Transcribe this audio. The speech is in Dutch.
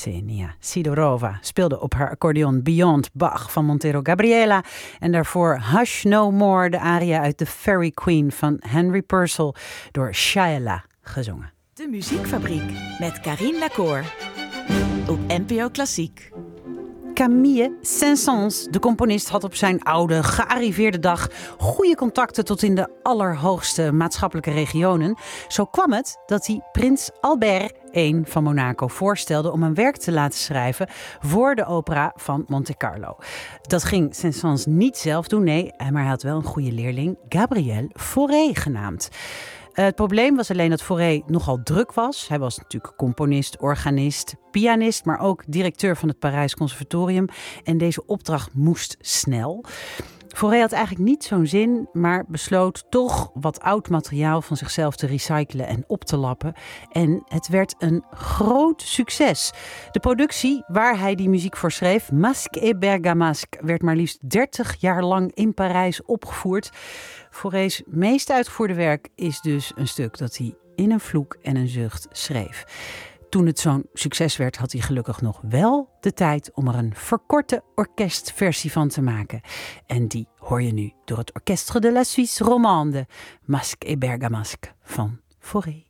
Ksenia Sidorova speelde op haar accordeon Beyond Bach van Montero Gabriela. En daarvoor Hush No More, de aria uit The Fairy Queen van Henry Purcell door Shayla gezongen. De Muziekfabriek met Carine Lacour op NPO Klassiek. Camille Saint-Saëns, de componist, had op zijn oude, gearriveerde dag goede contacten tot in de allerhoogste maatschappelijke regionen. Zo kwam het dat hij prins Albert I van Monaco voorstelde om een werk te laten schrijven voor de opera van Monte Carlo. Dat ging Saint-Saëns niet zelf doen, nee, maar hij had wel een goede leerling, Gabriel Fauré genaamd. Het probleem was alleen dat Fauré nogal druk was. Hij was natuurlijk componist, organist, pianist, maar ook directeur van het Parijs Conservatorium. En deze opdracht moest snel. Fauré had eigenlijk niet zo'n zin, maar besloot toch wat oud materiaal van zichzelf te recyclen en op te lappen. En het werd een groot succes. De productie waar hij die muziek voor schreef, Masque et Bergamasque, werd maar liefst 30 jaar lang in Parijs opgevoerd. Fauré's meest uitgevoerde werk is dus een stuk dat hij in een vloek en een zucht schreef. Toen het zo'n succes werd, had hij gelukkig nog wel de tijd om er een verkorte orkestversie van te maken. En die hoor je nu door het Orchestre de la Suisse Romande, Masque et Bergamasque van Fauré.